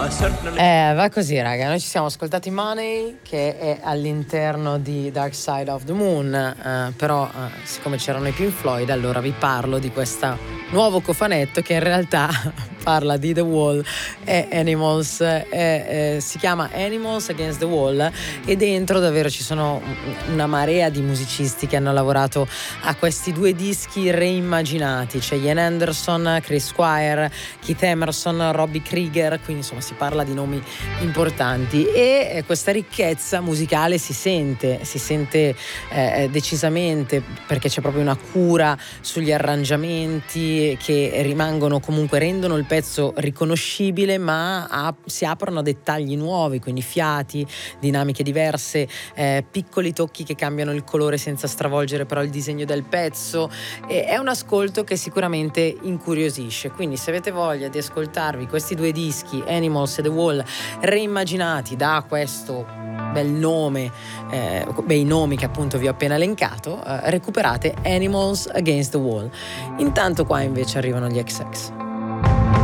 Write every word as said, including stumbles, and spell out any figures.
Eh, va così, raga. Noi ci siamo ascoltati Money, che è all'interno di Dark Side of the Moon, eh, però eh, siccome c'erano i Pink Floyd, allora vi parlo di questo nuovo cofanetto che in realtà parla di The Wall e Animals, eh, eh, si chiama Animals Against the Wall, e dentro davvero ci sono una marea di musicisti che hanno lavorato a questi due dischi reimmaginati. C'è Ian Anderson, Chris Squire, Keith Emerson, Robbie Krieger, quindi insomma si parla di nomi importanti, e questa ricchezza musicale si sente, si sente eh, decisamente, perché c'è proprio una cura sugli arrangiamenti che rimangono, comunque rendono il pezzo riconoscibile, ma ap- si aprono a dettagli nuovi, quindi fiati, dinamiche diverse, eh, piccoli tocchi che cambiano il colore senza stravolgere però il disegno del pezzo. E è un ascolto che sicuramente incuriosisce, quindi se avete voglia di ascoltarvi questi due dischi, Animals e The Wall, reimmaginati da questo bel nome, eh, bei nomi che appunto vi ho appena elencato, eh, recuperate Animals Against the Wall. Intanto qua invece arrivano gli X X.